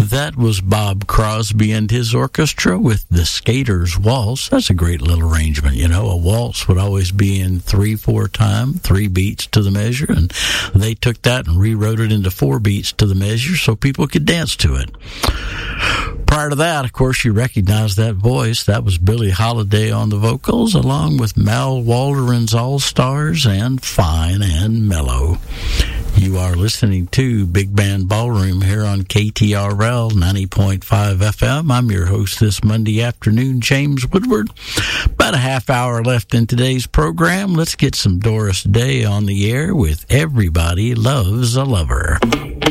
That was Bob Crosby and his orchestra with the Skater's Waltz. That's a great little arrangement, you know. A waltz would always be in 3/4 time, 3 beats to the measure, and they took that and rewrote it into 4 beats to the measure so people could dance to it. Prior to that, of course, you recognize that voice. That was Billie Holiday on the vocals, along with Mal Waldron's All-Stars and Fine and Mellow. You are listening to Big Band Ballroom here on KTRL 90.5 FM. I'm your host this Monday afternoon, James Woodward. About a half hour left in today's program. Let's get some Doris Day on the air with Everybody Loves a Lover.